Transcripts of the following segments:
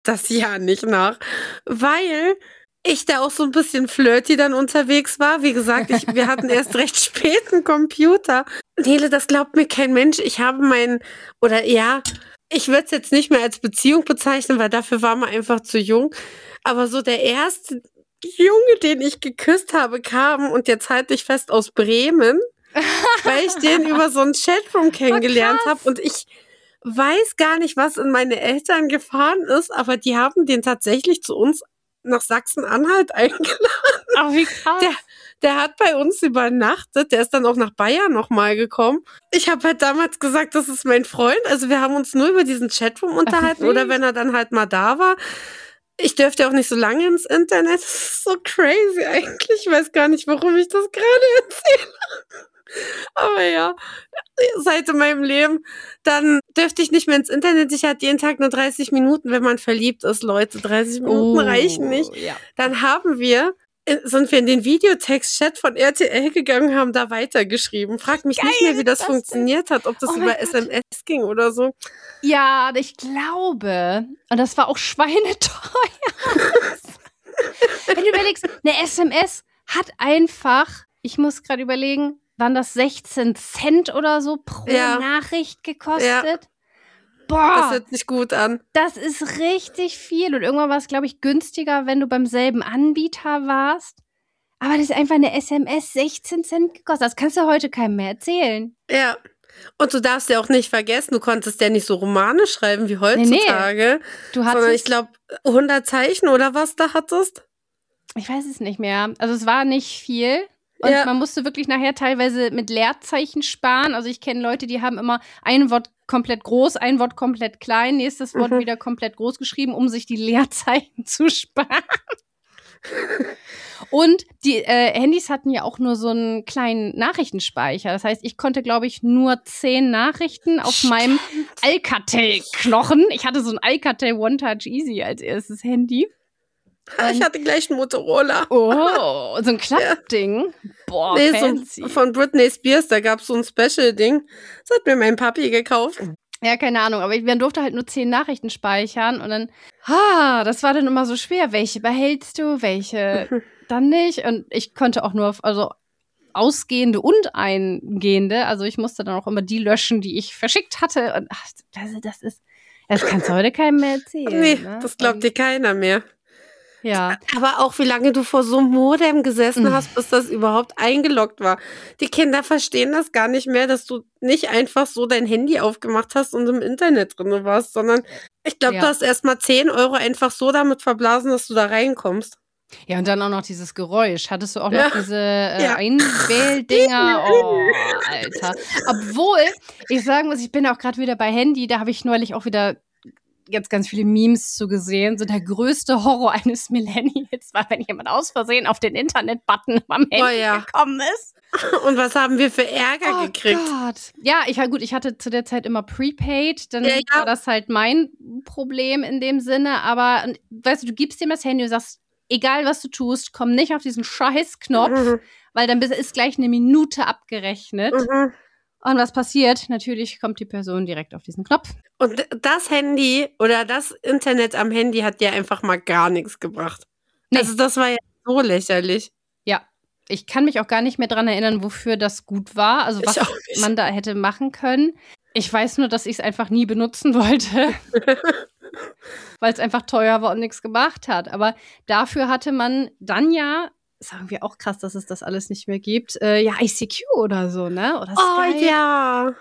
das Jahr nicht nach, weil ich da auch so ein bisschen flirty dann unterwegs war. Wie gesagt, wir hatten erst recht spät einen Computer. Nele, das glaubt mir kein Mensch. Ich würde es jetzt nicht mehr als Beziehung bezeichnen, weil dafür war man einfach zu jung. Aber so der erste Junge, den ich geküsst habe, kam, und jetzt halte ich fest, aus Bremen, weil ich den über so einen Chatroom kennengelernt habe. Und ich weiß gar nicht, was in meine Eltern gefahren ist, aber die haben den tatsächlich zu uns nach Sachsen-Anhalt eingeladen. Ach, wie krass. Der hat bei uns übernachtet, der ist dann auch nach Bayern nochmal gekommen. Ich habe halt damals gesagt, das ist mein Freund. Also wir haben uns nur über diesen Chatroom unterhalten oder wenn er dann halt mal da war. Ich dürfte auch nicht so lange ins Internet. Das ist so crazy eigentlich. Ich weiß gar nicht, warum ich das gerade erzähle. Aber ja, seit in meinem Leben. Dann dürfte ich nicht mehr ins Internet. Ich hatte jeden Tag nur 30 Minuten, wenn man verliebt ist, Leute. 30 Minuten reichen nicht. Ja. Dann sind wir in den Videotext-Chat von RTL gegangen, haben da weitergeschrieben. Frag mich nicht mehr, wie das funktioniert hat, ob das über SMS ging oder so. Ja, ich glaube. Und das war auch schweineteuer. Wenn du überlegst, eine SMS hat einfach, ich muss gerade überlegen, waren das 16 Cent oder so pro Nachricht gekostet? Ja. Boah, das hört sich gut an. Das ist richtig viel. Und irgendwann war es, glaube ich, günstiger, wenn du beim selben Anbieter warst. Aber das ist einfach eine SMS 16 Cent gekostet. Das kannst du heute keinem mehr erzählen. Ja. Und du darfst ja auch nicht vergessen, du konntest ja nicht so Romane schreiben wie heutzutage. Nee. Du hattest, sondern ich glaube 100 Zeichen oder was da hattest. Ich weiß es nicht mehr. Also es war nicht viel. Und man musste wirklich nachher teilweise mit Leerzeichen sparen. Also ich kenne Leute, die haben immer ein Wort komplett groß, ein Wort komplett klein, nächstes Wort wieder komplett groß geschrieben, um sich die Leerzeichen zu sparen. Und die Handys hatten ja auch nur so einen kleinen Nachrichtenspeicher. Das heißt, ich konnte, glaube ich, nur 10 Nachrichten auf meinem Alcatel-Knochen. Ich hatte so ein Alcatel One Touch Easy als erstes Handy. Ich hatte gleich einen Motorola. Oh, so ein Klappding. Ja. Boah, fancy. So von Britney Spears, da gab es so ein Special-Ding. Das hat mir mein Papi gekauft. Ja, keine Ahnung, aber man durfte halt nur 10 Nachrichten speichern und dann, das war dann immer so schwer. Welche behältst du, welche dann nicht? Und ich konnte auch nur, ausgehende und eingehende, also ich musste dann auch immer die löschen, die ich verschickt hatte. Und das kannst du heute keinem mehr erzählen. Nee, ne? Das glaubt dir keiner mehr. Ja. Aber auch wie lange du vor so einem Modem gesessen hast, bis das überhaupt eingeloggt war. Die Kinder verstehen das gar nicht mehr, dass du nicht einfach so dein Handy aufgemacht hast und im Internet drin warst, sondern ich glaube, du hast erst mal 10 € einfach so damit verblasen, dass du da reinkommst. Ja, und dann auch noch dieses Geräusch. Hattest du auch noch diese Einwähldinger? Oh, Alter. Obwohl, ich sagen muss, ich bin auch gerade wieder bei Handy, da habe ich neulich auch wieder jetzt ganz viele Memes zu gesehen. So der größte Horror eines Millennials war, wenn jemand aus Versehen auf den Internet-Button am Handy gekommen ist. Und was haben wir für Ärger gekriegt? Gott. Ja, ich hatte zu der Zeit immer Prepaid, dann war das halt mein Problem in dem Sinne, aber weißt du gibst ihm das Handy und sagst, egal was du tust, komm nicht auf diesen Scheiß-Knopf, weil dann ist gleich eine Minute abgerechnet. Und was passiert? Natürlich kommt die Person direkt auf diesen Knopf. Und das Handy oder das Internet am Handy hat dir einfach mal gar nichts gebracht. Nee. Also das war ja so lächerlich. Ja, ich kann mich auch gar nicht mehr dran erinnern, wofür das gut war. Also was man da hätte machen können. Ich weiß nur, dass ich es einfach nie benutzen wollte. Weil es einfach teuer war und nichts gemacht hat. Aber dafür hatte man dann sagen wir auch krass, dass es das alles nicht mehr gibt. ICQ oder so, ne? Oder Skype. Oh ja.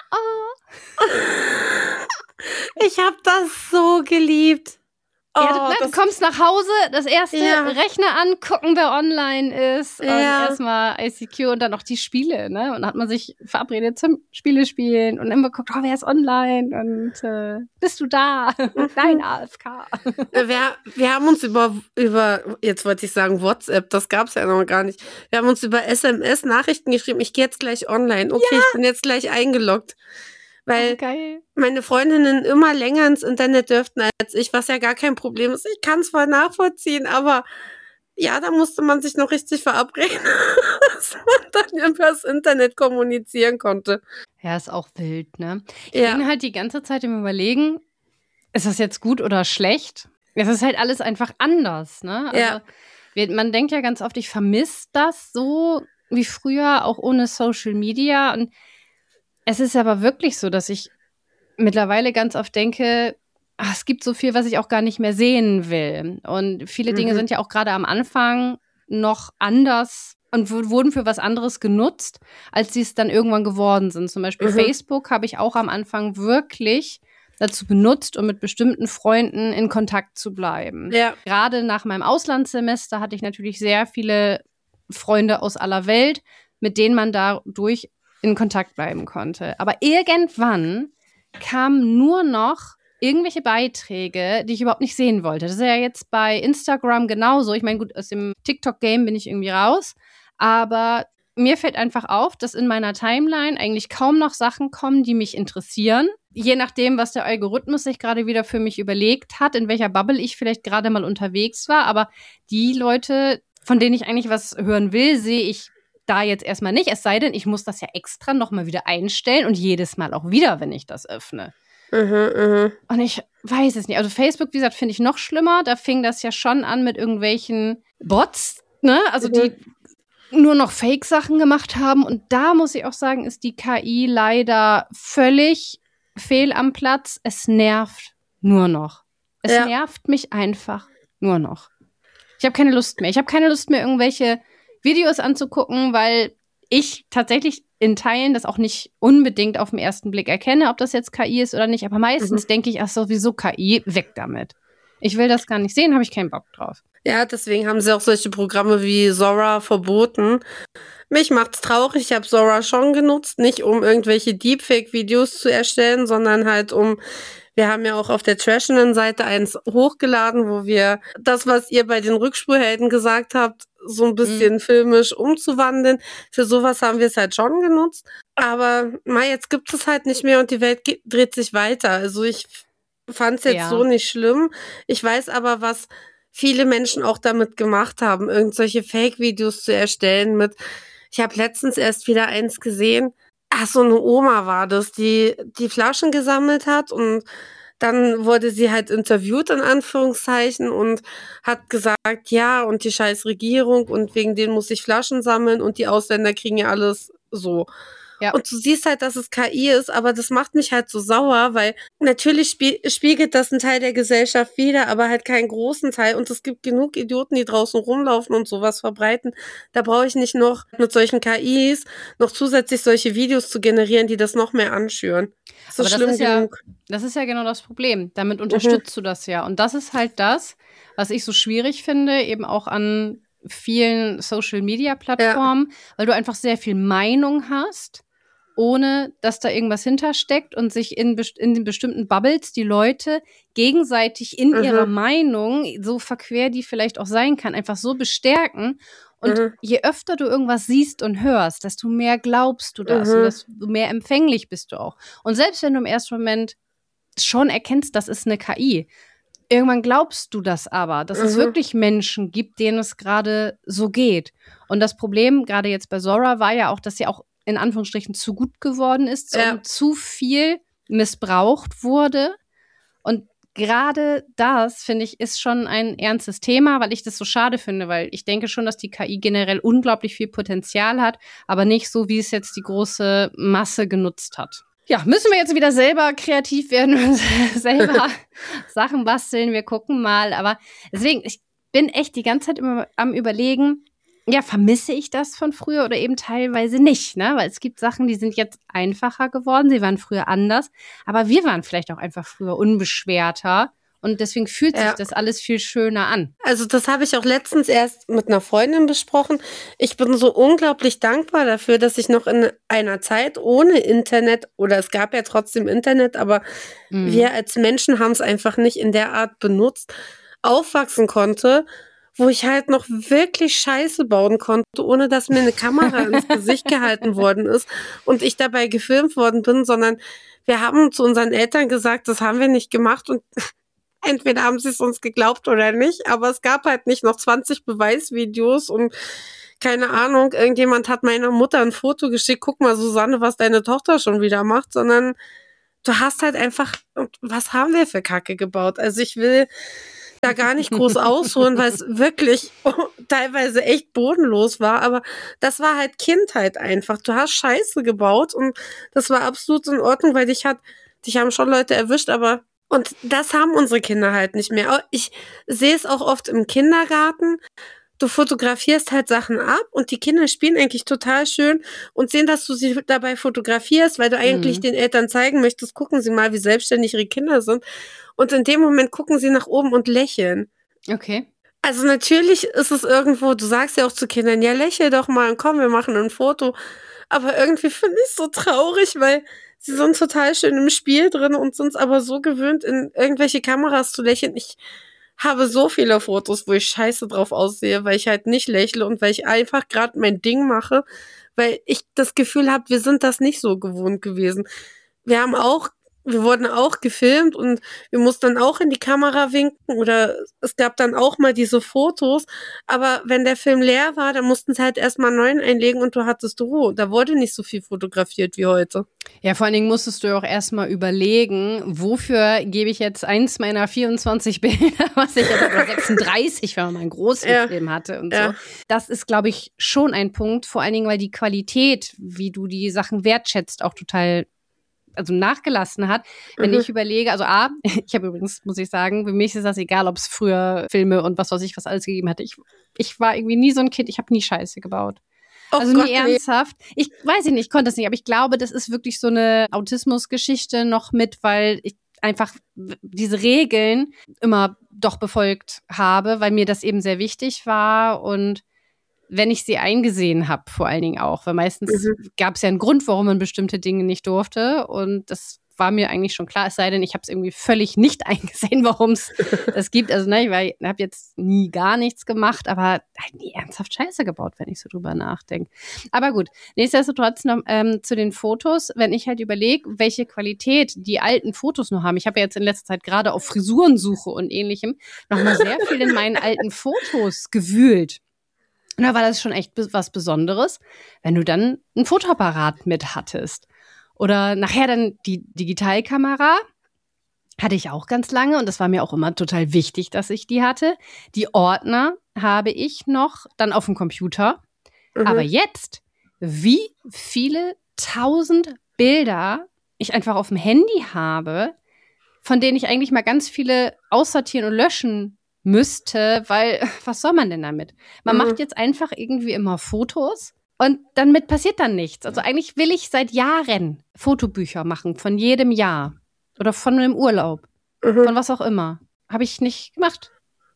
Ich habe das so geliebt. Du kommst nach Hause, das erste Rechner an, gucken, wer online ist. Und erstmal ICQ und dann noch die Spiele, ne? Und dann hat man sich verabredet zum Spiele spielen und immer guckt, wer ist online und bist du da? Nein, AFK. Wir haben uns über, jetzt wollte ich sagen WhatsApp, das gab's ja noch gar nicht. Wir haben uns über SMS Nachrichten geschrieben, ich gehe jetzt gleich online. Okay, ich bin jetzt gleich eingeloggt. Weil meine Freundinnen immer länger ins Internet dürften als ich, was ja gar kein Problem ist. Ich kann es voll nachvollziehen, aber ja, da musste man sich noch richtig verabreden, dass man dann über das Internet kommunizieren konnte. Ja, ist auch wild, ne? Ich bin halt die ganze Zeit im Überlegen, ist das jetzt gut oder schlecht? Es ist halt alles einfach anders, ne? Also, man denkt ja ganz oft, ich vermisse das so wie früher, auch ohne Social Media. Und es ist aber wirklich so, dass ich mittlerweile ganz oft denke, es gibt so viel, was ich auch gar nicht mehr sehen will. Und viele Dinge sind ja auch gerade am Anfang noch anders und wurden für was anderes genutzt, als sie es dann irgendwann geworden sind. Zum Beispiel Facebook habe ich auch am Anfang wirklich dazu benutzt, um mit bestimmten Freunden in Kontakt zu bleiben. Ja. Gerade nach meinem Auslandssemester hatte ich natürlich sehr viele Freunde aus aller Welt, mit denen man dadurch in Kontakt bleiben konnte. Aber irgendwann kamen nur noch irgendwelche Beiträge, die ich überhaupt nicht sehen wollte. Das ist ja jetzt bei Instagram genauso. Ich meine, gut, aus dem TikTok-Game bin ich irgendwie raus. Aber mir fällt einfach auf, dass in meiner Timeline eigentlich kaum noch Sachen kommen, die mich interessieren. Je nachdem, was der Algorithmus sich gerade wieder für mich überlegt hat, in welcher Bubble ich vielleicht gerade mal unterwegs war. Aber die Leute, von denen ich eigentlich was hören will, sehe ich da jetzt erstmal nicht. Es sei denn, ich muss das ja extra nochmal wieder einstellen und jedes Mal auch wieder, wenn ich das öffne. Und ich weiß es nicht. Also Facebook, wie gesagt, finde ich noch schlimmer. Da fing das ja schon an mit irgendwelchen Bots, ne? Also die nur noch Fake-Sachen gemacht haben. Und da muss ich auch sagen, ist die KI leider völlig fehl am Platz. Es nervt nur noch. Es nervt mich einfach nur noch. Ich habe keine Lust mehr. Ich habe keine Lust mehr, irgendwelche Videos anzugucken, weil ich tatsächlich in Teilen das auch nicht unbedingt auf den ersten Blick erkenne, ob das jetzt KI ist oder nicht. Aber meistens denke ich, ach sowieso KI, weg damit. Ich will das gar nicht sehen, habe ich keinen Bock drauf. Ja, deswegen haben sie auch solche Programme wie Sora verboten. Mich macht's traurig, ich habe Sora schon genutzt, nicht um irgendwelche Deepfake-Videos zu erstellen, sondern halt wir haben ja auch auf der Trashenden-Seite eins hochgeladen, wo wir das, was ihr bei den Rückspurhelden gesagt habt, so ein bisschen filmisch umzuwandeln. Für sowas haben wir es halt schon genutzt. Aber jetzt gibt es halt nicht mehr und die Welt dreht sich weiter. Also ich fand es jetzt so nicht schlimm. Ich weiß aber, was viele Menschen auch damit gemacht haben, irgendwelche Fake-Videos zu erstellen ich habe letztens erst wieder eins gesehen. So eine Oma war das, die Flaschen gesammelt hat und dann wurde sie halt interviewt, in Anführungszeichen, und hat gesagt, ja, und die scheiß Regierung und wegen denen muss ich Flaschen sammeln und die Ausländer kriegen ja alles so. Ja. Und du siehst halt, dass es KI ist, aber das macht mich halt so sauer, weil natürlich spiegelt das einen Teil der Gesellschaft wider, aber halt keinen großen Teil. Und es gibt genug Idioten, die draußen rumlaufen und sowas verbreiten. Da brauche ich nicht noch mit solchen KIs noch zusätzlich solche Videos zu generieren, die das noch mehr anschüren. Das ist schlimm genug. Das ist ja genau das Problem. Damit unterstützt du das ja. Und das ist halt das, was ich so schwierig finde, eben auch an vielen Social-Media-Plattformen, weil du einfach sehr viel Meinung hast, ohne dass da irgendwas hintersteckt und sich in den bestimmten Bubbles die Leute gegenseitig in ihrer Meinung, so verquer die vielleicht auch sein kann, einfach so bestärken. Und je öfter du irgendwas siehst und hörst, desto mehr glaubst du das und desto mehr empfänglich bist du auch. Und selbst wenn du im ersten Moment schon erkennst, das ist eine KI, irgendwann glaubst du das aber, dass es wirklich Menschen gibt, denen es gerade so geht. Und das Problem, gerade jetzt bei Sora, war ja auch, dass sie auch in Anführungsstrichen zu gut geworden ist und zu viel missbraucht wurde. Und gerade das, finde ich, ist schon ein ernstes Thema, weil ich das so schade finde, weil ich denke schon, dass die KI generell unglaublich viel Potenzial hat, aber nicht so, wie es jetzt die große Masse genutzt hat. Ja, müssen wir jetzt wieder selber kreativ werden und selber Sachen basteln. Wir gucken mal. Aber deswegen, ich bin echt die ganze Zeit immer am Überlegen, ja, vermisse ich das von früher oder eben teilweise nicht, ne? Weil es gibt Sachen, die sind jetzt einfacher geworden, sie waren früher anders, aber wir waren vielleicht auch einfach früher unbeschwerter und deswegen fühlt sich das alles viel schöner an. Also das habe ich auch letztens erst mit einer Freundin besprochen. Ich bin so unglaublich dankbar dafür, dass ich noch in einer Zeit ohne Internet, oder es gab ja trotzdem Internet, aber wir als Menschen haben es einfach nicht in der Art benutzt, aufwachsen konnte, wo ich halt noch wirklich Scheiße bauen konnte, ohne dass mir eine Kamera ins Gesicht gehalten worden ist und ich dabei gefilmt worden bin, sondern wir haben zu unseren Eltern gesagt, das haben wir nicht gemacht und entweder haben sie es uns geglaubt oder nicht, aber es gab halt nicht noch 20 Beweisvideos und keine Ahnung, irgendjemand hat meiner Mutter ein Foto geschickt, guck mal, Susanne, was deine Tochter schon wieder macht, sondern du hast halt einfach, was haben wir für Kacke gebaut? Also ich will da gar nicht groß ausholen, weil es wirklich teilweise echt bodenlos war, aber das war halt Kindheit einfach. Du hast Scheiße gebaut und das war absolut in Ordnung, weil dich haben schon Leute erwischt, aber und das haben unsere Kinder halt nicht mehr. Ich sehe es auch oft im Kindergarten. Du fotografierst halt Sachen ab und die Kinder spielen eigentlich total schön und sehen, dass du sie dabei fotografierst, weil du eigentlich den Eltern zeigen möchtest, gucken sie mal, wie selbstständig ihre Kinder sind. Und in dem Moment gucken sie nach oben und lächeln. Okay. Also natürlich ist es irgendwo, du sagst ja auch zu Kindern, ja, lächel doch mal und komm, wir machen ein Foto. Aber irgendwie finde ich es so traurig, weil sie sind total schön im Spiel drin und sind aber so gewöhnt, in irgendwelche Kameras zu lächeln. Ich habe so viele Fotos, wo ich scheiße drauf aussehe, weil ich halt nicht lächle und weil ich einfach gerade mein Ding mache, weil ich das Gefühl habe, wir sind das nicht so gewohnt gewesen. Wir wurden auch gefilmt und wir mussten dann auch in die Kamera winken oder es gab dann auch mal diese Fotos, aber wenn der Film leer war, dann mussten sie halt erstmal einen neuen einlegen und du hattest Ruhe. Da wurde nicht so viel fotografiert wie heute. Ja, vor allen Dingen musstest du ja auch erstmal überlegen, wofür gebe ich jetzt eins meiner 24 Bilder, was ich jetzt oder 36, wenn man mal einen großen Film hatte und so. Das ist, glaube ich, schon ein Punkt, vor allen Dingen, weil die Qualität, wie du die Sachen wertschätzt, auch total nachgelassen hat. Wenn ich überlege, also ich habe übrigens, muss ich sagen, für mich ist das egal, ob es früher Filme und was alles gegeben hatte. Ich war irgendwie nie so ein Kind, ich habe nie Scheiße gebaut. Also nie ernsthaft. Ich weiß nicht, ich konnte es nicht, aber ich glaube, das ist wirklich so eine Autismusgeschichte noch mit, weil ich einfach diese Regeln immer doch befolgt habe, weil mir das eben sehr wichtig war und wenn ich sie eingesehen habe, vor allen Dingen auch, weil meistens gab es ja einen Grund, warum man bestimmte Dinge nicht durfte und das war mir eigentlich schon klar, es sei denn, ich habe es irgendwie völlig nicht eingesehen, warum es das gibt. Also ich habe jetzt nie gar nichts gemacht, aber halt nie ernsthaft Scheiße gebaut, wenn ich so drüber nachdenke. Aber gut, nichtsdestotrotz noch zu den Fotos, wenn ich halt überlege, welche Qualität die alten Fotos noch haben. Ich habe ja jetzt in letzter Zeit gerade auf Frisurensuche und Ähnlichem nochmal sehr viel in meinen alten Fotos gewühlt. Und da war das schon echt was Besonderes, wenn du dann ein Fotoapparat mit hattest. Oder nachher dann die Digitalkamera hatte ich auch ganz lange und das war mir auch immer total wichtig, dass ich die hatte. Die Ordner habe ich noch dann auf dem Computer. Aber jetzt, wie viele 1000 Bilder ich einfach auf dem Handy habe, von denen ich eigentlich mal ganz viele aussortieren und löschen müsste, weil was soll man denn damit? Man macht jetzt einfach irgendwie immer Fotos und damit passiert dann nichts. Also eigentlich will ich seit Jahren Fotobücher machen, von jedem Jahr oder von einem Urlaub, von was auch immer. Habe ich nicht gemacht.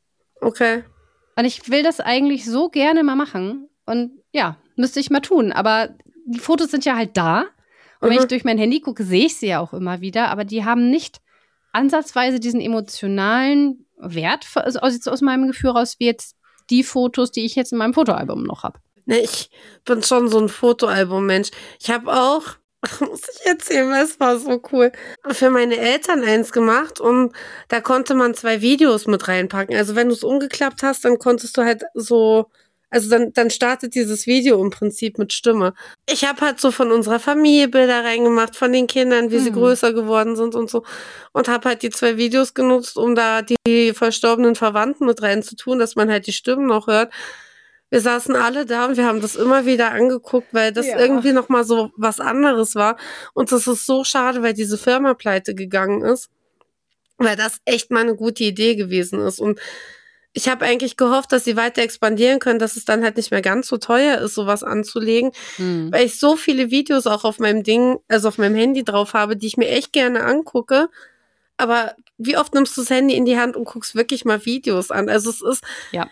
Okay. Und ich will das eigentlich so gerne mal machen und ja, müsste ich mal tun. Aber die Fotos sind ja halt da und wenn ich durch mein Handy gucke, sehe ich sie ja auch immer wieder, aber die haben nicht ansatzweise diesen emotionalen Wert aus meinem Gefühl raus, wie jetzt die Fotos, die ich jetzt in meinem Fotoalbum noch habe. Ne, ich bin schon so ein Fotoalbum-Mensch. Ich habe auch, muss ich erzählen, weil es war so cool, für meine Eltern eins gemacht und da konnte man 2 Videos mit reinpacken. Also wenn du es umgeklappt hast, dann konntest du halt so, also dann startet dieses Video im Prinzip mit Stimme. Ich habe halt so von unserer Familie Bilder reingemacht, von den Kindern, wie sie größer geworden sind und so. Und habe halt die 2 Videos genutzt, um da die verstorbenen Verwandten mit reinzutun, dass man halt die Stimmen noch hört. Wir saßen alle da und wir haben das immer wieder angeguckt, weil das irgendwie nochmal so was anderes war. Und das ist so schade, weil diese Firma pleite gegangen ist. Weil das echt mal eine gute Idee gewesen ist. Und ich habe eigentlich gehofft, dass sie weiter expandieren können, dass es dann halt nicht mehr ganz so teuer ist, sowas anzulegen, weil ich so viele Videos auch auf meinem auf meinem Handy drauf habe, die ich mir echt gerne angucke. Aber wie oft nimmst du das Handy in die Hand und guckst wirklich mal Videos an? Also es ist,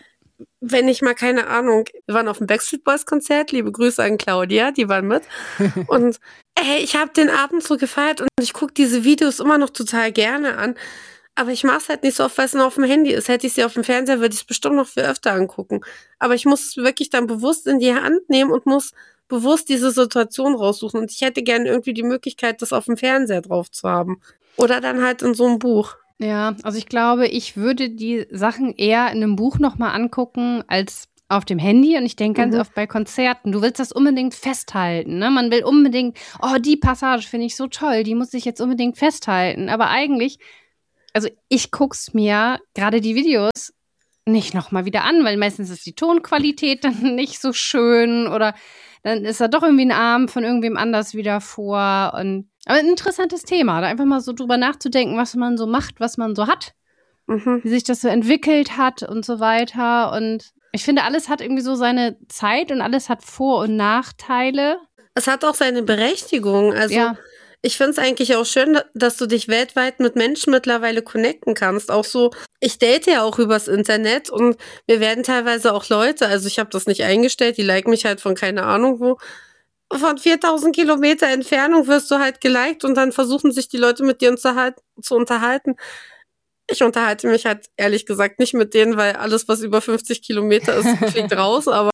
wenn ich mal, keine Ahnung, wir waren auf dem Backstreet Boys Konzert, liebe Grüße an Claudia, die waren mit. Und ich habe den Abend so gefeiert und ich gucke diese Videos immer noch total gerne an. Aber ich mache es halt nicht so oft, weil es nur auf dem Handy ist. Hätte ich sie auf dem Fernseher, würde ich es bestimmt noch viel öfter angucken. Aber ich muss es wirklich dann bewusst in die Hand nehmen und muss bewusst diese Situation raussuchen. Und ich hätte gerne irgendwie die Möglichkeit, das auf dem Fernseher drauf zu haben. Oder dann halt in so einem Buch. Ja, also ich glaube, ich würde die Sachen eher in einem Buch nochmal angucken, als auf dem Handy und ich denke ganz oft bei Konzerten, du willst das unbedingt festhalten, ne? Man will unbedingt, die Passage finde ich so toll, die muss ich jetzt unbedingt festhalten. Aber eigentlich, also ich guck's mir, gerade die Videos, nicht nochmal wieder an, weil meistens ist die Tonqualität dann nicht so schön oder dann ist da doch irgendwie ein Arm von irgendwem anders wieder vor. Aber ein interessantes Thema, da einfach mal so drüber nachzudenken, was man so macht, was man so hat, wie sich das so entwickelt hat und so weiter. Und ich finde, alles hat irgendwie so seine Zeit und alles hat Vor- und Nachteile. Es hat auch seine Berechtigung. Also ich finde es eigentlich auch schön, dass du dich weltweit mit Menschen mittlerweile connecten kannst. Auch so, ich date ja auch übers Internet und mir werden teilweise auch Leute, also ich habe das nicht eingestellt, die liken mich halt von keine Ahnung wo, von 4000 Kilometer Entfernung wirst du halt geliked und dann versuchen sich die Leute mit dir zu unterhalten. Ich unterhalte mich halt ehrlich gesagt nicht mit denen, weil alles, was über 50 Kilometer ist, fliegt raus, aber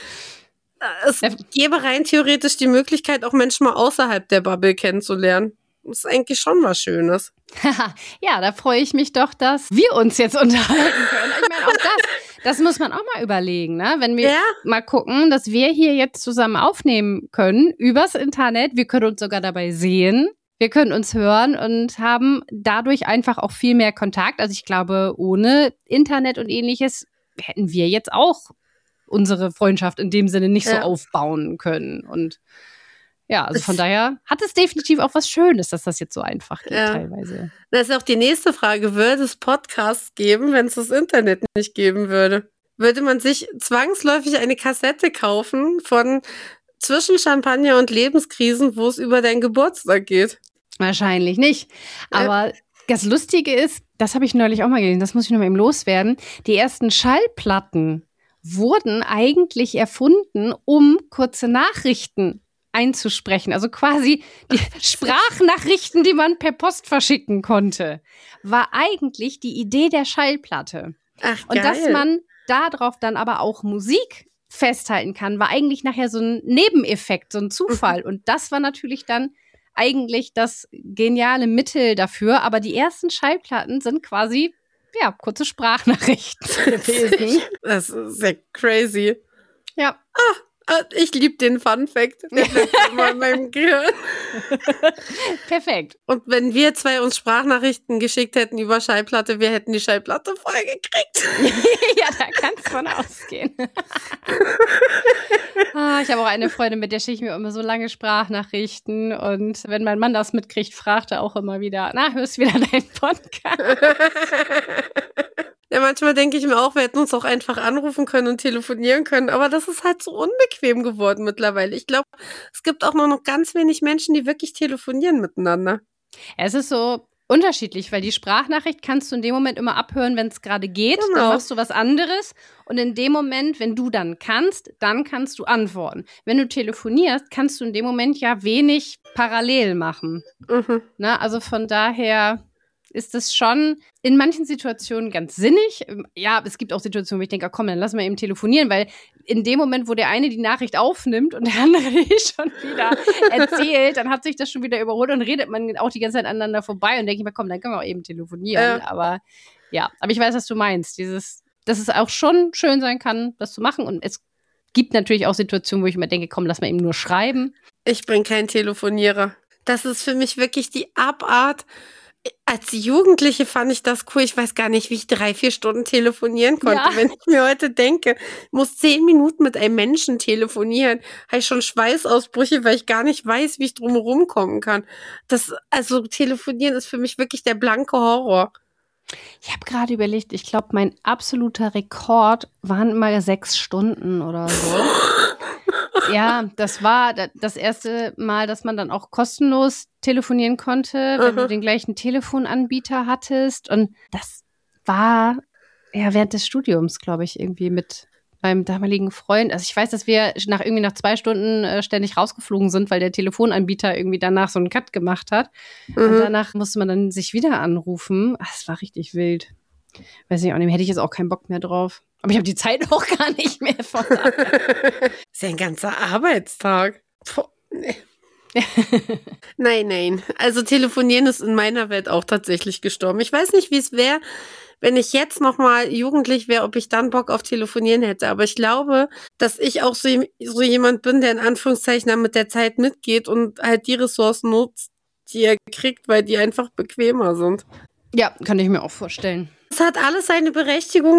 es gäbe rein theoretisch die Möglichkeit, auch Menschen mal außerhalb der Bubble kennenzulernen. Das ist eigentlich schon was Schönes. Ja, da freue ich mich doch, dass wir uns jetzt unterhalten können. Ich meine, auch das muss man auch mal überlegen, ne? Wenn wir mal gucken, dass wir hier jetzt zusammen aufnehmen können, übers Internet. Wir können uns sogar dabei sehen. Wir können uns hören und haben dadurch einfach auch viel mehr Kontakt. Also ich glaube, ohne Internet und Ähnliches hätten wir jetzt auch unsere Freundschaft in dem Sinne nicht so aufbauen können. Und ja, also von daher hat es definitiv auch was Schönes, dass das jetzt so einfach geht teilweise. Das ist auch die nächste Frage. Würde es Podcasts geben, wenn es das Internet nicht geben würde? Würde man sich zwangsläufig eine Kassette kaufen von Zwischen Champagner und Lebenskrisen, wo es über deinen Geburtstag geht? Wahrscheinlich nicht. Aber das Lustige ist, das habe ich neulich auch mal gelesen, das muss ich noch mal eben loswerden, die ersten Schallplatten wurden eigentlich erfunden, um kurze Nachrichten einzusprechen. Also quasi die Sprachnachrichten, die man per Post verschicken konnte, war eigentlich die Idee der Schallplatte. Ach, und dass man darauf dann aber auch Musik festhalten kann, war eigentlich nachher so ein Nebeneffekt, so ein Zufall. Und das war natürlich dann eigentlich das geniale Mittel dafür. Aber die ersten Schallplatten sind quasi, kurze Sprachnachrichten gewesen. Das ist sehr crazy. Ja. Ich liebe den Fun-Fact. Der bleibt immer in meinem Gehirn. Perfekt. Und wenn wir zwei uns Sprachnachrichten geschickt hätten über Schallplatte, wir hätten die Schallplatte voll gekriegt. Ja, da kann es von ausgehen. Ich habe auch eine Freundin, mit der schicke ich mir immer so lange Sprachnachrichten. Und wenn mein Mann das mitkriegt, fragt er auch immer wieder, hörst du wieder deinen Podcast? Ja, manchmal denke ich mir auch, wir hätten uns auch einfach anrufen können und telefonieren können, aber das ist halt so unbequem geworden mittlerweile. Ich glaube, es gibt auch nur noch ganz wenig Menschen, die wirklich telefonieren miteinander. Es ist so unterschiedlich, weil die Sprachnachricht kannst du in dem Moment immer abhören, wenn es gerade geht, dann machst du was anderes und in dem Moment, wenn du dann kannst du antworten. Wenn du telefonierst, kannst du in dem Moment ja wenig parallel machen. Also von daher ist es schon in manchen Situationen ganz sinnig. Ja, es gibt auch Situationen, wo ich denke, komm, dann lass mal eben telefonieren, weil in dem Moment, wo der eine die Nachricht aufnimmt und der andere die schon wieder erzählt, dann hat sich das schon wieder überholt und redet man auch die ganze Zeit aneinander vorbei und denke ich mir, komm, dann können wir auch eben telefonieren. Aber ich weiß, was du meinst. Dass es auch schon schön sein kann, das zu machen. Und es gibt natürlich auch Situationen, wo ich immer denke, komm, lass mal eben nur schreiben. Ich bin kein Telefonierer. Das ist für mich wirklich die Abart. Als Jugendliche fand ich das cool. Ich weiß gar nicht, wie ich 3-4 Stunden telefonieren konnte. Ja. Wenn ich mir heute denke, ich muss 10 Minuten mit einem Menschen telefonieren, habe ich schon Schweißausbrüche, weil ich gar nicht weiß, wie ich drumherum kommen kann. Also telefonieren ist für mich wirklich der blanke Horror. Ich habe gerade überlegt, ich glaube, mein absoluter Rekord waren immer 6 Stunden oder so. Ja, das war das erste Mal, dass man dann auch kostenlos telefonieren konnte, wenn du den gleichen Telefonanbieter hattest. Und das war während des Studiums, glaube ich, irgendwie mit meinem damaligen Freund. Also ich weiß, dass wir nach 2 Stunden ständig rausgeflogen sind, weil der Telefonanbieter irgendwie danach so einen Cut gemacht hat. Und danach musste man dann sich wieder anrufen. Das war richtig wild. Weiß nicht, hätte ich jetzt auch keinen Bock mehr drauf. Aber ich habe die Zeit auch gar nicht mehr von. Das ist ja ein ganzer Arbeitstag. Nee. Nein. Also telefonieren ist in meiner Welt auch tatsächlich gestorben. Ich weiß nicht, wie es wäre, wenn ich jetzt noch mal jugendlich wäre, ob ich dann Bock auf Telefonieren hätte. Aber ich glaube, dass ich auch so jemand bin, der in Anführungszeichen dann mit der Zeit mitgeht und halt die Ressourcen nutzt, die er kriegt, weil die einfach bequemer sind. Ja, kann ich mir auch vorstellen. Es hat alles seine Berechtigung.